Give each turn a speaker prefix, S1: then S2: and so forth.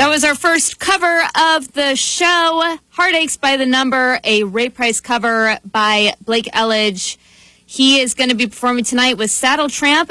S1: That was our first cover of the show, Heartaches by the Number, a Ray Price cover by Blake Elledge. He is going to be performing tonight with Saddle Tramp